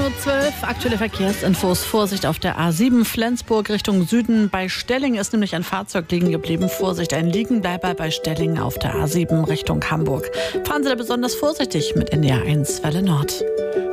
9:12 Uhr, aktuelle Verkehrsinfos. Vorsicht auf der A7 Flensburg Richtung Süden. Bei Stelling ist nämlich ein Fahrzeug liegen geblieben. Vorsicht, ein Liegenbleiber bei Stelling auf der A7 Richtung Hamburg. Fahren Sie da besonders vorsichtig mit NDR 1 Welle Nord.